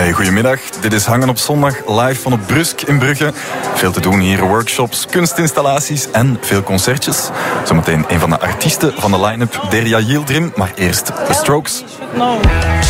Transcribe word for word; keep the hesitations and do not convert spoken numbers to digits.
Hey, goedemiddag. Dit is Hangen op Zondag, live van het Brusk in Brugge. Veel te doen hier, workshops, kunstinstallaties en veel concertjes. Zometeen een van de artiesten van de line-up, Derja Yildirim, maar eerst The Strokes.